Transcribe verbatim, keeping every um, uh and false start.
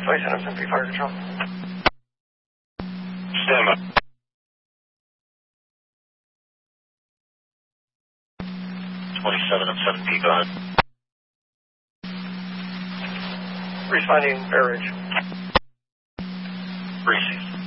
twenty-seven M three Fire Control. Stand by. twenty-seven M seven P, go ahead. Responding air ridge. Received.